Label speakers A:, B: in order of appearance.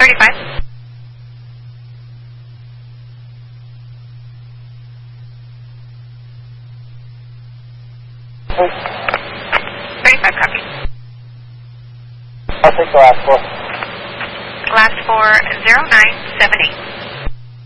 A: 35.
B: Please.
A: 35, copy.
B: I'll take the last four.
A: Last four, 0978.